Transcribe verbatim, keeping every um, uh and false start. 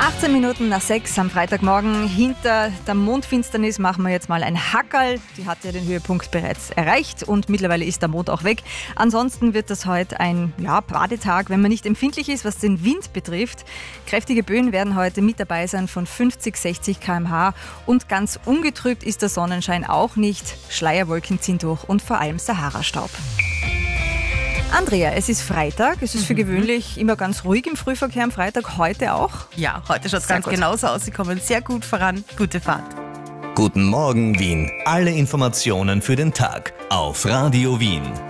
achtzehn Minuten nach sechs am Freitagmorgen. Hinter der Mondfinsternis machen wir jetzt mal ein Hackerl. Die hat ja den Höhepunkt bereits erreicht und mittlerweile ist der Mond auch weg. Ansonsten wird das heute ein ja, Badetag, wenn man nicht empfindlich ist, was den Wind betrifft. Kräftige Böen werden heute mit dabei sein von fünfzig, sechzig Kilometer pro Stunde und ganz ungetrübt ist der Sonnenschein auch nicht. Schleierwolken ziehen durch und vor allem Sahara-Staub. Andrea, es ist Freitag. Es ist für gewöhnlich immer ganz ruhig im Frühverkehr am Freitag. Heute auch? Ja, heute schaut es ganz gut. genauso aus. Sie kommen sehr gut voran. Gute Fahrt. Guten Morgen Wien. Alle Informationen für den Tag auf Radio Wien.